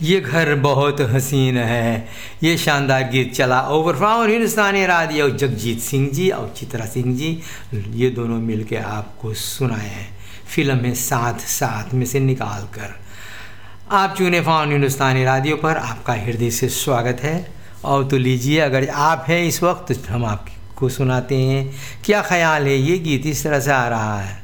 ये घर बहुत हसीन है, ये शानदार गीत चला ओवर फ्रॉम हिंदुस्तानी राडियो। जगजीत सिंह जी और चित्रा सिंह जी ये दोनों मिलके आपको सुनाए हैं फिल्म में साथ साथ में से निकाल कर। आप चुने फॉन हिंदुस्तानी राडियो पर आपका हृदय से स्वागत है। और तो लीजिए, अगर आप हैं इस वक्त हम आपको सुनाते हैं क्या ख्याल है। ये गीत इस तरह से आ रहा है।